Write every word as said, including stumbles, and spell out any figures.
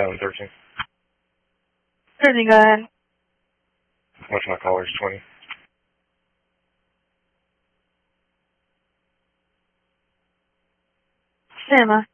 Island thirteen. thirteen, go ahead. What's my caller's twenty? Stand by.